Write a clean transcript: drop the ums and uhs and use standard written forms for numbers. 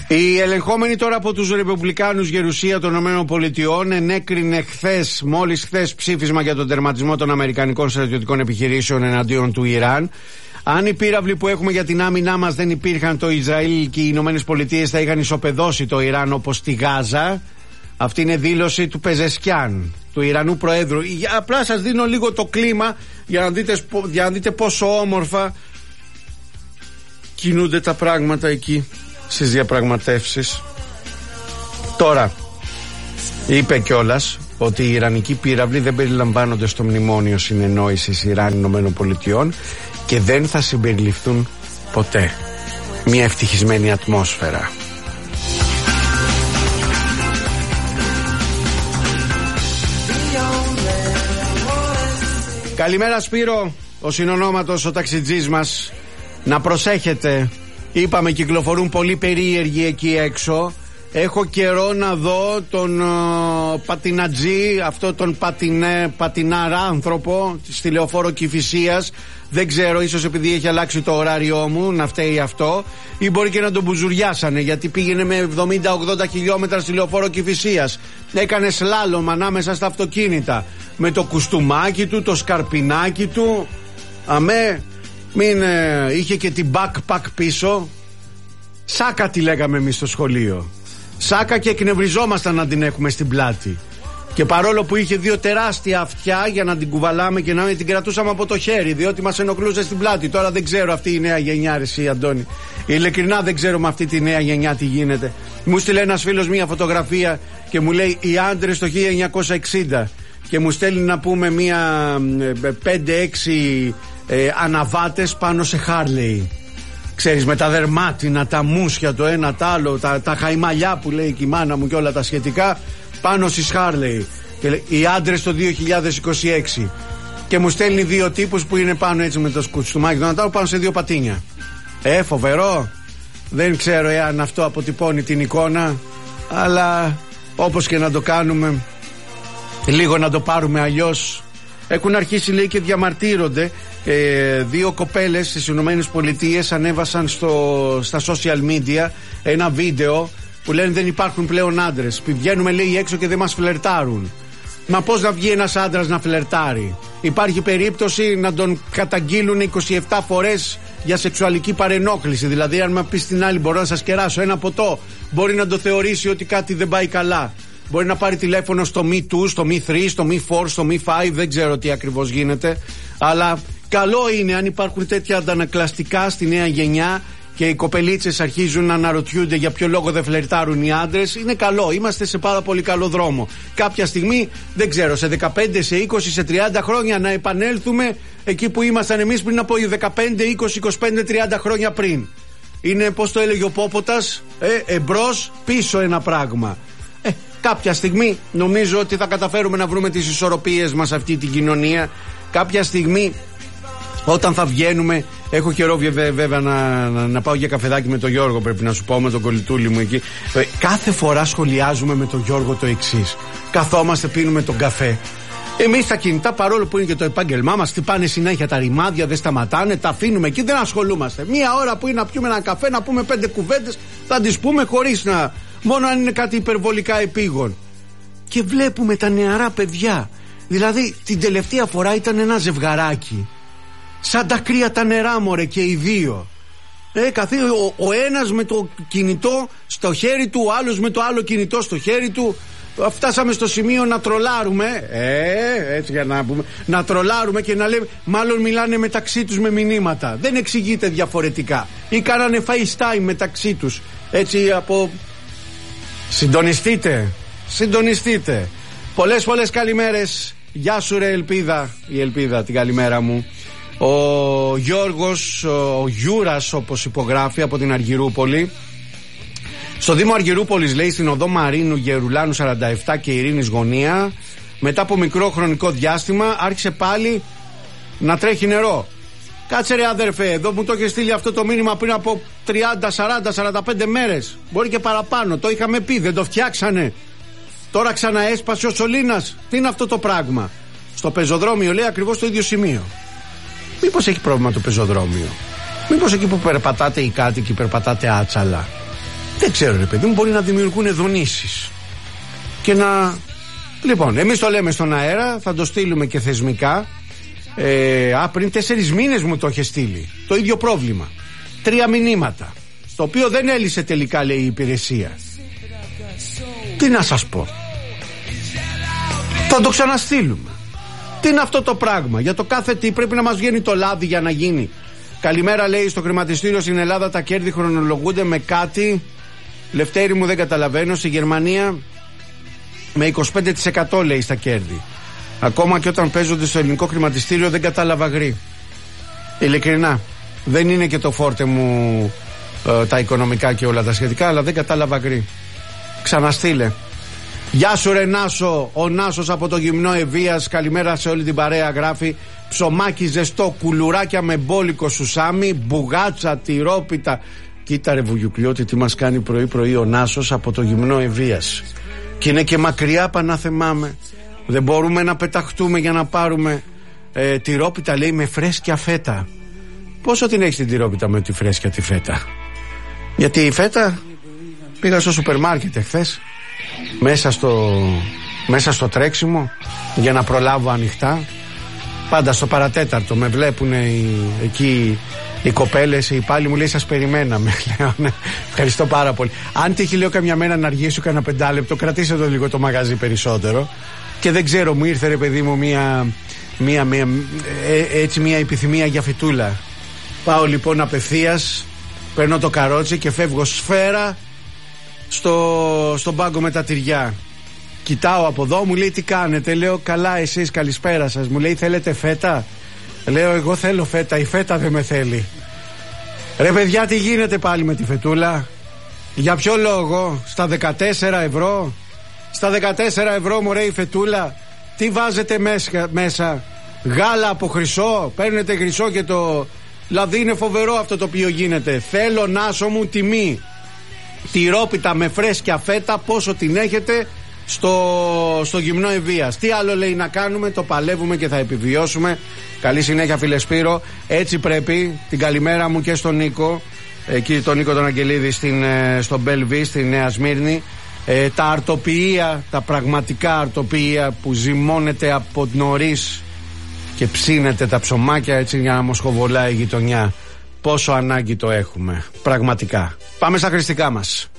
Η ελεγχόμενη τώρα από τους Ρεπουμπλικάνους γερουσία των ΗΠΑ ενέκρινε μόλις χθες ψήφισμα για τον τερματισμό των αμερικανικών στρατιωτικών επιχειρήσεων εναντίον του Ιράν. Αν οι πύραυλοι που έχουμε για την άμυνά μας δεν υπήρχαν, το Ισραήλ και οι Ηνωμένες Πολιτείες θα είχαν ισοπεδώσει το Ιράν όπως στη Γάζα. Αυτή είναι δήλωση του Πεζεσκιάν, του Ιρανού Προέδρου. Απλά σας δίνω λίγο το κλίμα για να δείτε πόσο όμορφα κινούνται τα πράγματα εκεί στις διαπραγματεύσεις. Τώρα, είπε κιόλας ότι οι ιρανικοί πύραυλοι δεν περιλαμβάνονται στο μνημόνιο συνεννόησης Ιράν-Ηνωμένων Πολιτειών και δεν θα συμπεριληφθούν ποτέ. Μια ευτυχισμένη ατμόσφαιρα. Καλημέρα Σπύρο, ο συνονόματος, ο ταξιτζής μας. Να προσέχετε, είπαμε κυκλοφορούν πολύ περίεργοι εκεί έξω. Έχω καιρό να δω τον πατινατζή, αυτό τον πατινάρα άνθρωπο στη λεωφόρο Κηφισίας. Δεν ξέρω, ίσως επειδή έχει αλλάξει το ωράριό μου να φταίει αυτό, ή μπορεί και να τον μπουζουριάσανε, γιατί πήγαινε με 70-80 χιλιόμετρα στη λεωφόρο Κηφισίας. Έκανε σλάλομ ανάμεσα στα αυτοκίνητα, με το κουστούμάκι του, το σκαρπινάκι του. Αμέ, είχε και την backpack πίσω. Σάκα τη λέγαμε εμείς στο σχολείο. Σάκα, και εκνευριζόμασταν να την έχουμε στην πλάτη. Και παρόλο που είχε δύο τεράστια αυτιά για να την κουβαλάμε και να την κρατούσαμε από το χέρι, διότι μας ενοχλούσε στην πλάτη. Τώρα δεν ξέρω αυτή η νέα γενιά, ρε εσύ Αντώνη. Ειλικρινά δεν ξέρω με αυτή τη νέα γενιά τι γίνεται. Μου στείλε ένας φίλος μια φωτογραφία και μου λέει οι άντρες το 1960. Και μου στέλνει να πούμε μια 5-6 αναβάτες πάνω σε Χάρλεϊ. Ξέρεις, με τα δερμάτινα, τα μουσια, το ένα τ' άλλο, τα χαϊμαλιά που λέει και η μάνα μου και όλα τα σχετικά, πάνω στις Χάρλεϊ. Και λέει, οι άντρες το 2026. Και μου στέλνει δύο τύπους που είναι πάνω έτσι με το κουστούμάκι του Νατάλου, πάνω σε δύο πατίνια. Φοβερό. Δεν ξέρω εάν αυτό αποτυπώνει την εικόνα, αλλά όπως και να το κάνουμε, λίγο να το πάρουμε αλλιώς. Έχουν αρχίσει, λέει, και διαμαρτύρονται. Δύο κοπέλες στις Ηνωμένες Πολιτείες ανέβασαν στα social media ένα βίντεο που λένε δεν υπάρχουν πλέον άντρες. Βγαίνουμε, λέει, έξω και δεν μας φλερτάρουν. Μα πώς να βγει ένας άντρας να φλερτάρει? Υπάρχει περίπτωση να τον καταγγείλουν 27 φορές για σεξουαλική παρενόχληση. Δηλαδή, αν με πει στην άλλη, μπορώ να σας κεράσω ένα ποτό, μπορεί να το θεωρήσει ότι κάτι δεν πάει καλά. Μπορεί να πάρει τηλέφωνο στο Me 2, στο Me 3, στο Me 4, στο Me 5, δεν ξέρω τι ακριβώς γίνεται. Αλλά καλό είναι αν υπάρχουν τέτοια αντανακλαστικά στη νέα γενιά και οι κοπελίτσες αρχίζουν να αναρωτιούνται για ποιο λόγο δεν φλερτάρουν οι άντρες. Είναι καλό, είμαστε σε πάρα πολύ καλό δρόμο. Κάποια στιγμή, δεν ξέρω, σε 15, σε 20, σε 30 χρόνια να επανέλθουμε εκεί που ήμασταν εμείς πριν από 15, 20, 25, 30 χρόνια πριν. Είναι, πώς το έλεγε ο Πόποτας, εμπρός, πίσω ένα πράγμα. Κάποια στιγμή νομίζω ότι θα καταφέρουμε να βρούμε τις ισορροπίες μας αυτή την κοινωνία. Κάποια στιγμή όταν θα βγαίνουμε, έχω καιρό βέβαια να πάω για καφεδάκι με τον Γιώργο, πρέπει να σου πω, με τον κολλητούλη μου εκεί. Κάθε φορά σχολιάζουμε με τον Γιώργο το εξής: καθόμαστε, πίνουμε τον καφέ. Εμείς τα κινητά, παρόλο που είναι και το επάγγελμά μας, χτυπάνε συνέχεια τα ρημάδια, δεν σταματάνε, τα αφήνουμε εκεί, δεν ασχολούμαστε. Μία ώρα που είναι να πιούμε ένα καφέ, να πούμε 5 κουβέντες, θα τις πούμε χωρίς να. Μόνο αν είναι κάτι υπερβολικά επίγον. Και βλέπουμε τα νεαρά παιδιά. Δηλαδή την τελευταία φορά ήταν ένα ζευγαράκι, σαν τα κρύα τα νερά, μωρέ, και οι δύο. Ο ένας με το κινητό στο χέρι του, ο άλλος με το άλλο κινητό στο χέρι του. Φτάσαμε στο σημείο να τρολάρουμε. Έτσι για να πούμε. Να τρολάρουμε και να λέμε, μάλλον μιλάνε μεταξύ τους με μηνύματα. Δεν εξηγείται διαφορετικά. Ή κάνανε FaceTime μεταξύ τους. Έτσι από. Συντονιστείτε. Πολλές καλημέρες. Γεια σου, ρε Ελπίδα. Η Ελπίδα, την καλημέρα μου. Ο Γιώργος, ο Γιούρας όπως υπογράφει, από την Αργυρούπολη. Στο Δήμο Αργυρούπολης, λέει, στην οδό Μαρίνου Γερουλάνου 47 και Ειρήνης Γωνία, μετά από μικρό χρονικό διάστημα άρχισε πάλι να τρέχει νερό. Κάτσε ρε αδερφέ, εδώ μου το είχε στείλει αυτό το μήνυμα πριν από 30, 40, 45 μέρες. Μπορεί και παραπάνω, το είχαμε πει, δεν το φτιάξανε. Τώρα ξαναέσπασε ο σωλήνας. Τι είναι αυτό το πράγμα? Στο πεζοδρόμιο, λέει, ακριβώς το ίδιο σημείο. Μήπως έχει πρόβλημα το πεζοδρόμιο? Μήπως εκεί που περπατάτε οι κάτοικοι περπατάτε άτσαλα? Δεν ξέρω ρε παιδί μου, μπορεί να δημιουργούν δονήσεις. Και να... Λοιπόν, εμείς το λέμε στον αέρα, θα το στείλουμε και θεσμικά. Πριν 4 μήνες μου το είχε στείλει. Το ίδιο πρόβλημα. 3 μηνύματα. Το οποίο δεν έλυσε τελικά, λέει η υπηρεσία. Τι να σας πω. Θα το ξαναστείλουμε. Τι είναι αυτό το πράγμα. Για το κάθε τι πρέπει να μας βγαίνει το λάδι για να γίνει. Καλημέρα, λέει, στο χρηματιστήριο στην Ελλάδα τα κέρδη χρονολογούνται με κάτι. Λευτέρη μου, δεν καταλαβαίνω. Στη Γερμανία με 25% λέει στα κέρδη. Ακόμα και όταν παίζονται στο ελληνικό χρηματιστήριο δεν κατάλαβα γρή. Ειλικρινά. Δεν είναι και το φόρτε μου τα οικονομικά και όλα τα σχετικά, αλλά δεν κατάλαβα γρή. Ξαναστείλε. Γεια σου ρε Νάσο, ο Νάσος από το Γυμνό Ευβίας. Καλημέρα σε όλη την παρέα, γράφει. Ψωμάκι ζεστό, κουλουράκια με μπόλικο σουσάμι, μπουγάτσα, τυρόπιτα. Κοίτα ρε Βουγιουκλιώτη τι μας κάνει πρωί-πρωί ο Νάσος από το Γυμνό Ευβίας. Και είναι και μακριά, πανάθεμάμε. Δεν μπορούμε να πεταχτούμε για να πάρουμε τυρόπιτα, λέει, με φρέσκια φέτα. Πόσο την έχεις την τυρόπιτα με τη φρέσκια τη φέτα? Γιατί η φέτα, πήγα στο σούπερ μάρκετ εχθές, μέσα στο τρέξιμο για να προλάβω ανοιχτά. Πάντα στο παρατέταρτο με βλέπουν εκεί οι κοπέλες, οι υπάλληλοι, μου λέει σας περιμέναμε. Λέω, ναι, ευχαριστώ πάρα πολύ. Αν τύχει, λέω, καμιά μέρα να αργήσω κανένα 5 λεπτό, κρατήστε το λίγο το μαγαζί περισσότερο. Και δεν ξέρω, μου ήρθε ρε παιδί μου μια επιθυμία για φυτούλα. Πάω λοιπόν απευθείας, παίρνω το καρότσι και φεύγω σφαίρα στον πάγκο με τα τυριά. Κοιτάω από εδώ, μου λέει τι κάνετε? Λέω καλά, εσείς, καλησπέρα σας. Μου λέει θέλετε φέτα? Λέω εγώ θέλω φέτα, η φέτα δεν με θέλει. Ρε παιδιά, τι γίνεται πάλι με τη φετούλα? Για ποιο λόγο? Στα 14 ευρώ? Στα 14 ευρώ μωρέ η φετούλα. Τι βάζετε μέσα? Γάλα από χρυσό? Παίρνετε χρυσό και το... Δηλαδή είναι φοβερό αυτό το οποίο γίνεται. Θέλω, Νάσο μου, τιμή. Τυρόπιτα με φρέσκια φέτα, πόσο την έχετε στο Γυμνό Ευβίας? Τι άλλο λέει να κάνουμε? Το παλεύουμε και θα επιβιώσουμε. Καλή συνέχεια φίλε Σπύρο. Έτσι πρέπει. Την καλημέρα μου και στον Νίκο, εκεί τον Νίκο τον Αγγελίδη στο Μπελβί, στη Νέα Σμύρνη. Τα αρτοποιεία, τα πραγματικά αρτοποιεία που ζυμώνεται από νωρίς και ψήνεται τα ψωμάκια έτσι για να μοσχοβολάει η γειτονιά. Πόσο ανάγκη το έχουμε πραγματικά. Πάμε στα χρηστικά μας.